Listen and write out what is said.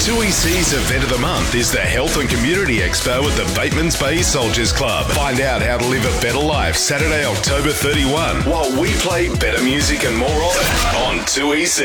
2EC's event of the month is the Health and Community Expo at the Batemans Bay Soldiers Club. Find out how to live a better life Saturday, October 31, while we play better music and more of it on 2EC.